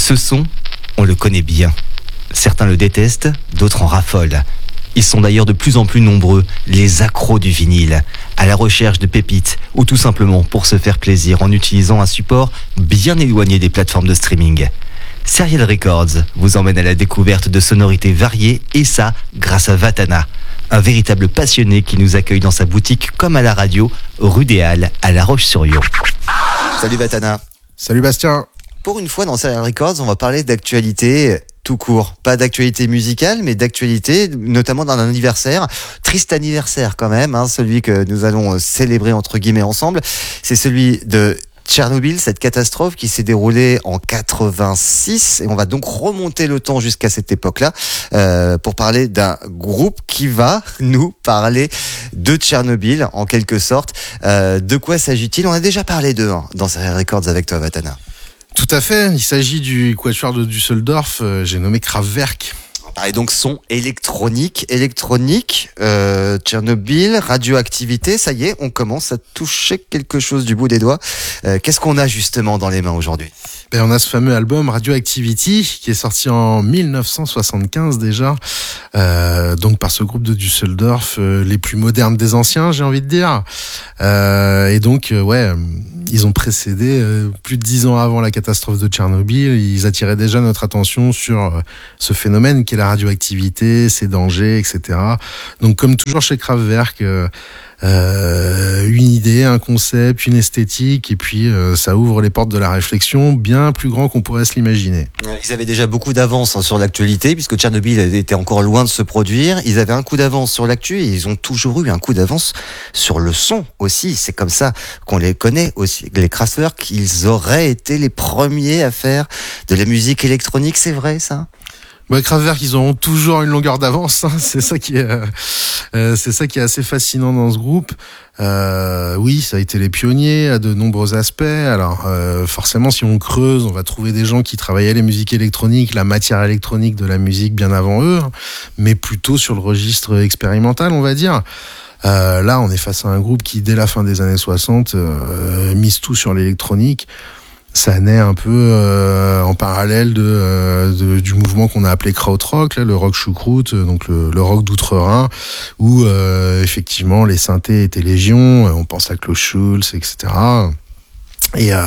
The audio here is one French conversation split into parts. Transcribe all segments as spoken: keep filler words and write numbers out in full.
Ce son, on le connaît bien. Certains le détestent, d'autres en raffolent. Ils sont d'ailleurs de plus en plus nombreux, les accros du vinyle, à la recherche de pépites ou tout simplement pour se faire plaisir en utilisant un support bien éloigné des plateformes de streaming. Serial Records vous emmène à la découverte de sonorités variées et ça grâce à Vatana, un véritable passionné qui nous accueille dans sa boutique comme à la radio, rue des Halles, à La Roche-sur-Yon. Salut Vatana. Salut Bastien. Pour une fois dans Serial Records, on va parler d'actualité tout court. Pas d'actualité musicale, mais d'actualité, notamment d'un anniversaire. Triste anniversaire quand même, hein, celui que nous allons célébrer entre guillemets ensemble. C'est celui de Tchernobyl, cette catastrophe qui s'est déroulée en quatre-vingt-six, et on va donc remonter le temps jusqu'à cette époque-là euh, pour parler d'un groupe qui va nous parler de Tchernobyl en quelque sorte. Euh, de quoi s'agit-il ? On a déjà parlé d'eux hein, dans Serial Records avec toi, Vatana. Tout à fait, il s'agit du quatuor de Düsseldorf, euh, j'ai nommé Kraftwerk. Et donc son électronique, électronique, euh, Tchernobyl, radioactivité, ça y est, on commence à toucher quelque chose du bout des doigts. Euh, qu'est-ce qu'on a justement dans les mains aujourd'hui ? Ben, on a ce fameux album Radioactivity qui est sorti en dix-neuf cent soixante-quinze déjà, euh, donc par ce groupe de Düsseldorf, euh, les plus modernes des anciens, j'ai envie de dire. Euh, et donc, euh, ouais, ils ont précédé euh, plus de dix ans avant la catastrophe de Tchernobyl. Ils attiraient déjà notre attention sur euh, ce phénomène qui est la radioactivité, ses dangers, et cetera. Donc, comme toujours chez Kraftwerk, euh, Euh, une idée, un concept, une esthétique, et puis euh, ça ouvre les portes de la réflexion bien plus grand qu'on pourrait se l'imaginer. Ils avaient déjà beaucoup d'avance hein, sur l'actualité, puisque Tchernobyl était encore loin de se produire. Ils avaient un coup d'avance sur l'actu, et ils ont toujours eu un coup d'avance sur le son aussi. C'est comme ça qu'on les connaît aussi. Les Kraftwerk, ils auraient été les premiers à faire de la musique électronique, c'est vrai ça ? Bah, Kraftwerk, ils auront toujours une longueur d'avance. Hein. C'est ça qui est, euh, c'est ça qui est assez fascinant dans ce groupe. Euh, oui, ça a été les pionniers à de nombreux aspects. Alors, euh, forcément, si on creuse, on va trouver des gens qui travaillaient les musiques électroniques, la matière électronique de la musique bien avant eux, hein, mais plutôt sur le registre expérimental, on va dire. Euh, là, on est face à un groupe qui, dès la fin des années soixante, euh, mise tout sur l'électronique. Ça naît un peu euh, en parallèle de, euh, de du mouvement qu'on a appelé krautrock, là, le rock choucroute, donc le, le rock d'outre-Rhin, où euh, effectivement les synthés étaient légion. On pense à Klaus Schulze, et cetera. Et euh,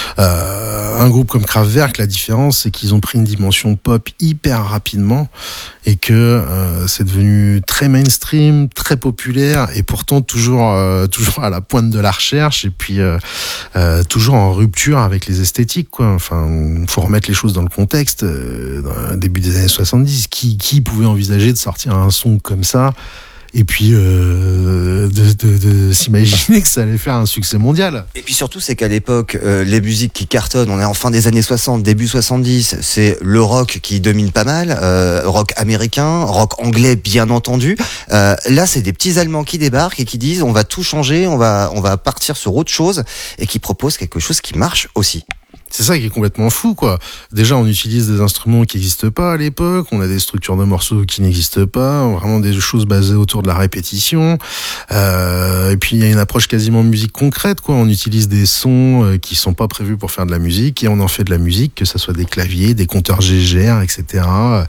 euh, un groupe comme Kraftwerk, la différence, c'est qu'ils ont pris une dimension pop hyper rapidement et que euh, c'est devenu très mainstream, très populaire et pourtant toujours euh, toujours à la pointe de la recherche et puis euh, euh, toujours en rupture avec les esthétiques, quoi. Enfin, faut remettre les choses dans le contexte. Euh, dans le début des années soixante-dix, qui qui pouvait envisager de sortir un son comme ça? Et puis euh, de, de, de s'imaginer que ça allait faire un succès mondial. Et puis surtout, c'est qu'à l'époque, euh, les musiques qui cartonnent, on est en fin des années soixante, début soixante-dix, c'est le rock qui domine pas mal, euh, rock américain, rock anglais bien entendu. Euh, là, c'est des petits Allemands qui débarquent et qui disent on va tout changer, on va on va partir sur autre chose et qui proposent quelque chose qui marche aussi. C'est ça qui est complètement fou, quoi. Déjà, on utilise des instruments qui n'existent pas à l'époque, on a des structures de morceaux qui n'existent pas, vraiment des choses basées autour de la répétition. Euh, et puis, il y a une approche quasiment musique concrète, quoi. On utilise des sons euh, qui sont pas prévus pour faire de la musique et on en fait de la musique, que ça soit des claviers, des compteurs G G R, et cetera.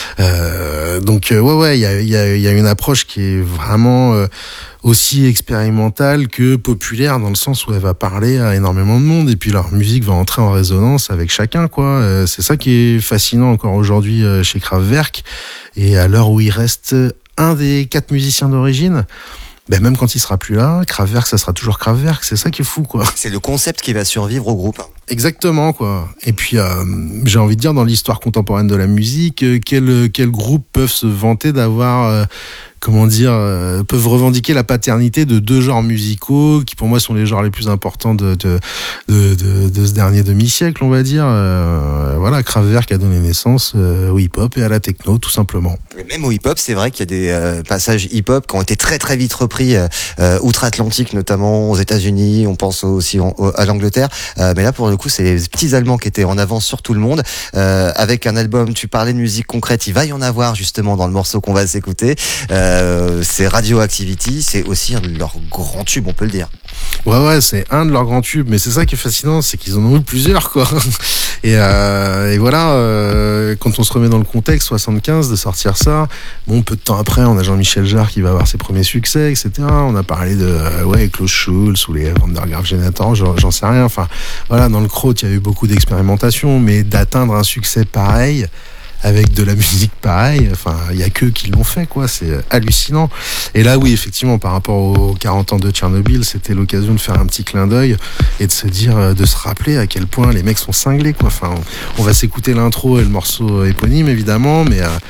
Euh, donc, euh, ouais, ouais, il y a, y a, y a une approche qui est vraiment euh, aussi expérimentale que populaire, dans le sens où elle va parler à énormément de monde et puis leur musique va entrer en résonance avec chacun, quoi. Euh, c'est ça qui est fascinant encore aujourd'hui euh, chez Kraftwerk. Et à l'heure où il reste un des quatre musiciens d'origine, ben même quand il sera plus là, Kraftwerk, ça sera toujours Kraftwerk. C'est ça qui est fou, quoi. C'est le concept qui va survivre au groupe. Exactement, quoi. Et puis, euh, j'ai envie de dire, dans l'histoire contemporaine de la musique, euh, quels quel groupes peuvent se vanter d'avoir euh, comment dire, euh, peuvent revendiquer la paternité de deux genres musicaux qui pour moi sont les genres les plus importants de de de, de, de ce dernier demi-siècle, on va dire. Euh, voilà, Kraftwerk a donné naissance euh, au hip-hop et à la techno, tout simplement. Et même au hip-hop, c'est vrai qu'il y a des euh, passages hip-hop qui ont été très très vite repris euh, outre-Atlantique, notamment aux États-Unis. On pense aussi en, à l'Angleterre, euh, mais là pour le coup, c'est les petits Allemands qui étaient en avance sur tout le monde. Euh, avec un album, tu parlais de musique concrète, il va y en avoir justement dans le morceau qu'on va s'écouter. Euh, Euh, c'est Radioactivity, c'est aussi un de leurs grands tubes, on peut le dire. Ouais, ouais, c'est un de leurs grands tubes, mais c'est ça qui est fascinant, c'est qu'ils en ont eu plusieurs, quoi. Et, euh, et voilà, euh, quand on se remet dans le contexte, soixante-quinze, de sortir ça, bon, peu de temps après, on a Jean-Michel Jarre qui va avoir ses premiers succès, et cetera. On a parlé de, euh, ouais, Klaus Schulze ou les Vandergraaf Generator, j'en, j'en sais rien. Enfin, voilà, dans le Kraut, il y a eu beaucoup d'expérimentation, mais d'atteindre un succès pareil, avec de la musique pareille, enfin, il y a qu'eux qui l'ont fait, quoi, c'est hallucinant. Et là, oui, effectivement, par rapport aux quarante ans de Tchernobyl, c'était l'occasion de faire un petit clin d'œil et de se dire, de se rappeler à quel point les mecs sont cinglés, quoi. Enfin, on, on va s'écouter l'intro et le morceau éponyme, évidemment, mais euh,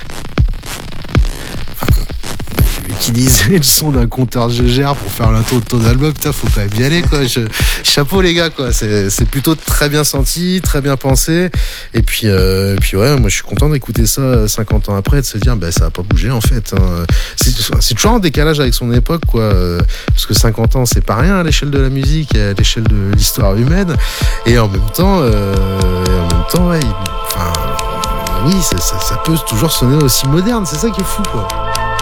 utiliser le son d'un compteur G G R pour faire l'intro de ton album, putain, faut quand même y aller, quoi. Je, chapeau, les gars, quoi. C'est, c'est plutôt très bien senti, très bien pensé. Et puis, euh, et puis ouais, moi, je suis content d'écouter ça cinquante ans après, de se dire, bah, ça a pas bougé, en fait. Hein. C'est, c'est toujours en décalage avec son époque, quoi. Parce que cinquante ans, c'est pas rien à l'échelle de la musique et à l'échelle de l'histoire humaine. Et en même temps, euh, et en même temps, ouais, il, enfin, oui, ça, ça, ça peut toujours sonner aussi moderne. C'est ça qui est fou, quoi.